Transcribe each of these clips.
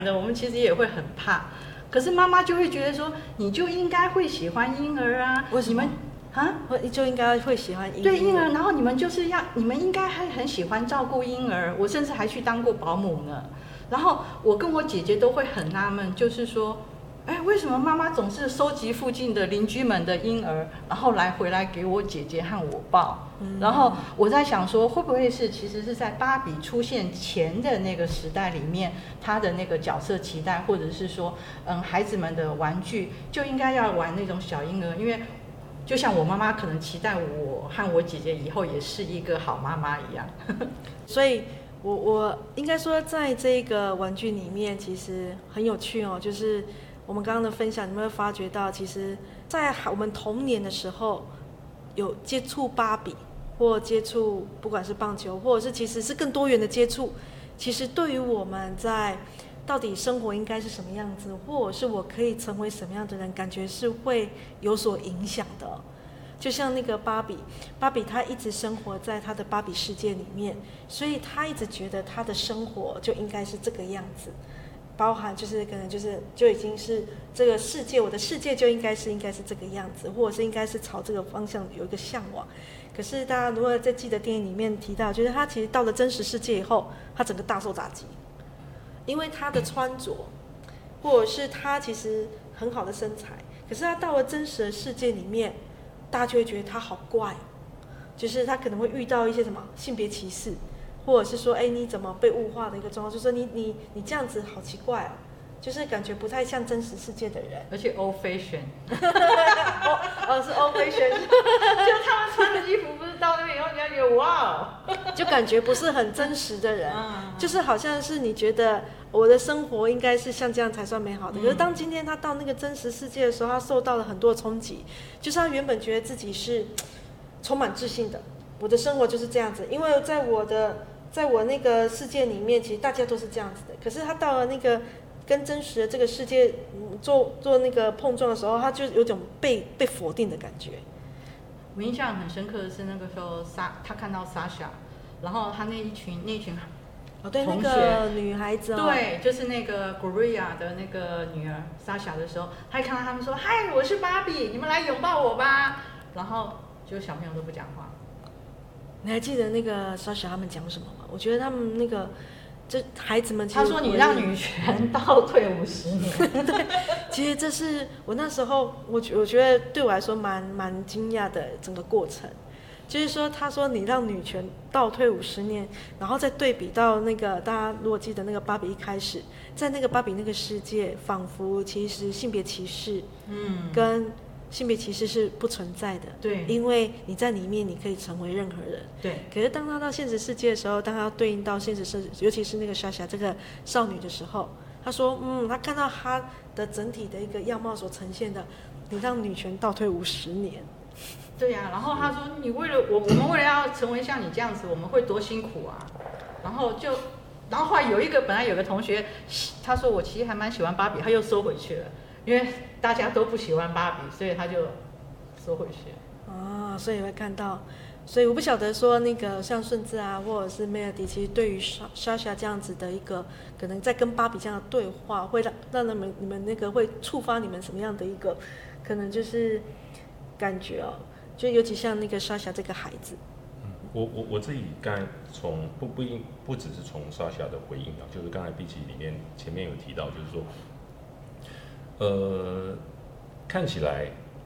的，我们其实也会很怕。可是妈妈就会觉得说，你就应该会喜欢婴儿啊， 为什么？ 你们啊， 就应该会喜欢婴儿。 对婴儿，然后你们就是要，你们应该很喜欢照顾婴儿。我甚至还去当过保姆呢。然后我跟我姐姐都会很纳闷，就是说，哎，为什么妈妈总是收集附近的邻居们的婴儿，然后回来给我姐姐和我抱？然后我在想说，会不会是其实是在芭比出现前的那个时代里面，她的那个角色期待，或者是说，孩子们的玩具就应该要玩那种小婴儿，因为就像我妈妈可能期待我和我姐姐以后也是一个好妈妈一样。 所以我应该说，在这个玩具里面，其实很有趣哦。就是我们刚刚的分享，你们会发觉到，其实，在我们童年的时候，有接触芭比，或接触不管是棒球，或者是其实是更多元的接触，其实对于我们在到底生活应该是什么样子，或者是我可以成为什么样的人，感觉是会有所影响的。就像那个芭比她一直生活在她的芭比世界里面，所以她一直觉得她的生活就应该是这个样子，包含就是可能就已经是这个世界，我的世界就应该是这个样子，或者是应该是朝这个方向有一个向往。可是大家如果在记得电影里面提到，就是她其实到了真实世界以后，她整个大受打击，因为她的穿着，或者是她其实很好的身材，可是她到了真实的世界里面，大家就会觉得他好怪，就是他可能会遇到一些什么性别歧视，或者是说，哎，你怎么被物化的一个状况，就是说你这样子好奇怪啊，就是感觉不太像真实世界的人， 而且 old fashion， 是 old fashion， 就他们穿的衣服不是到那边以后，你要觉得哇哦， 就感觉不是很真实的人，就是好像是你觉得我的生活应该是像这样才算美好的。可是当今天他到那个真实世界的时候，他受到了很多的冲击，就是他原本觉得自己是充满自信的，我的生活就是这样子，因为在我那个世界里面，其实大家都是这样子的。可是他到了那个跟真实的这个世界做那个碰撞的时候，他就有种被否定的感觉。 我印象很深刻的是那个时候他看到 Sasha， 然后他那一群对，那同学个女孩子对，就是那个 Gloria 的那个女儿 Sasha 的时候，他一看到他们说：“嗨，我是芭比，你们来拥抱我吧。”然后就小朋友都不讲话。 你还记得那个 Sasha 他们讲什么吗？我觉得他们那个这孩子们其实， 他说：“你让女权倒退50年。” 对，其实这是我那时候我觉得对我来说蛮惊讶的整个过程。就是说，他说你让女权倒退50年，然后再对比到那个大家如果记得那个芭比一开始，在那个芭比那个世界，仿佛其实性别歧视，跟性别歧视是不存在的， 对， 因为你在里面你可以成为任何人， 对。 可是当他到现实世界的时候，当他对应到现实世界，尤其是那个莎莎这个少女的时候，他说，他看到她的整体的一个样貌所呈现的，你让女权倒退50年。 对呀、然后他说：“你为了我们为了要成为像你这样子，我们会多辛苦啊！”然后后来本来有个同学，他说我其实还蛮喜欢芭比，他又收回去了，因为大家都不喜欢芭比，所以他就收回去了。 所以会看到，所以我不晓得说那个像顺治啊，或者是梅尔迪，其实对于莎莎这样子的一个，可能在跟芭比这样的对话，会让你们那个会触发你们什么样的一个，可能就是感觉哦。就尤其像那个莎莎这个孩子， 我自己刚才从不只是从莎莎的回应啊，就是刚才 B 集里面前面有提到，就是说，看起来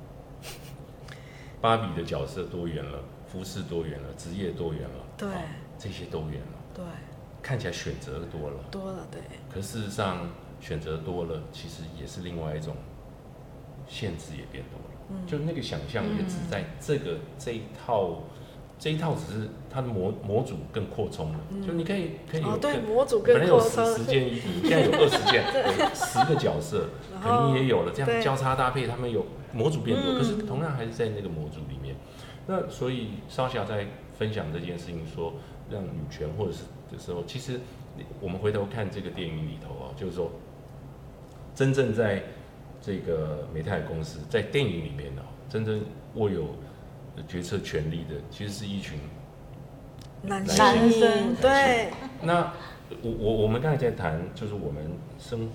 芭比的角色多元了，服饰多元了，职业多元了， 对， 这些多元了， 对， 看起来选择多了， 对。可事实上选择多了，其实也是另外一种限制也变多了。就那个想象也只在这一套只是它的模组更扩充了，就你可以有对模组更扩充， 本来有10件衣服，现在有20件，有10个角色，可能也有了这样交叉搭配，他们有模组变多，可是同样还是在那个模组里面。那所以莎霞在分享这件事情说让女权或者是的时候，其实我们回头看这个电影里头啊，就是说真正在这个美泰公司在电影里面真正握有决策权力的，其实是一群男生对。 那我们刚才在谈，就是我们生